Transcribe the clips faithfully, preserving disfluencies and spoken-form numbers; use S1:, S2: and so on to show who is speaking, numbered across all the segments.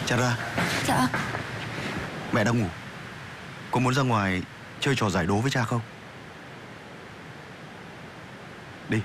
S1: Cha ra.
S2: Dạ.
S1: Mẹ đang ngủ. Có muốn ra ngoài chơi trò giải đố với cha không? Đi.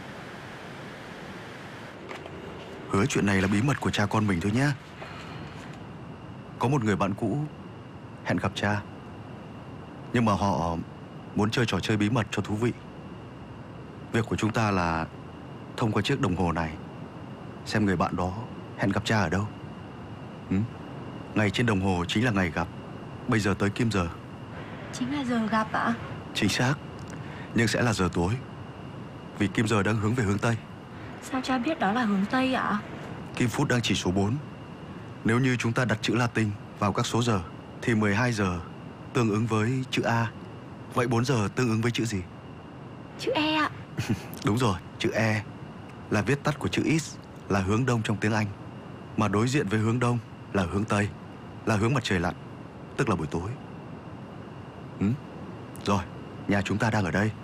S1: Hứa chuyện này là bí mật của cha con mình thôi nhá. Có một người bạn cũ hẹn gặp cha, nhưng mà họ muốn chơi trò chơi bí mật cho thú vị. Việc của chúng ta là thông qua chiếc đồng hồ này xem người bạn đó hẹn gặp cha ở đâu. ừ? Ngày trên đồng hồ chính là ngày gặp. Bây giờ tới kim giờ.
S2: Chính là giờ gặp ạ?
S1: Chính xác. Nhưng sẽ là giờ tối, vì kim giờ đang hướng về hướng Tây.
S2: Sao cha biết đó là hướng Tây ạ?
S1: Kim phút đang chỉ số bốn. Nếu như chúng ta đặt chữ Latin vào các số giờ thì mười hai giờ tương ứng với chữ A. Vậy bốn giờ tương ứng với chữ gì?
S2: Chữ E ạ.
S1: Đúng rồi, chữ E là viết tắt của chữ East, là hướng đông trong tiếng Anh. Mà đối diện với hướng đông là hướng Tây, là hướng mặt trời lặn, tức là buổi tối. ừ? Rồi, nhà chúng ta đang ở đây.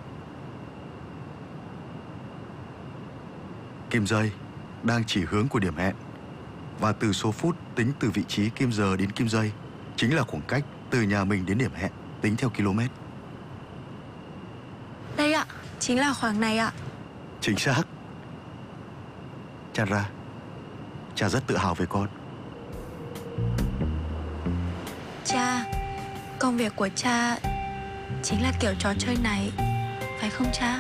S1: Kim giây đang chỉ hướng của điểm hẹn, và từ số phút tính từ vị trí kim giờ đến kim giây chính là khoảng cách từ nhà mình đến điểm hẹn, tính theo km.
S2: Đây ạ, chính là khoảng này ạ.
S1: Chính xác. Cha ra, cha rất tự hào về con.
S2: Cha, công việc của cha chính là kiểu trò chơi này, phải không cha?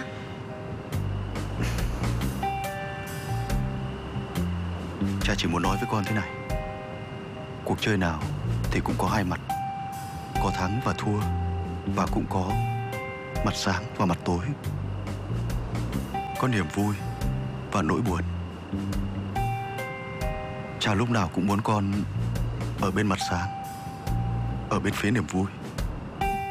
S1: Cha chỉ muốn nói với con thế này: cuộc chơi nào thì cũng có hai mặt, có thắng và thua, và cũng có mặt sáng và mặt tối, có niềm vui và nỗi buồn. Cha lúc nào cũng muốn con ở bên mặt sáng, ở bên phía niềm vui.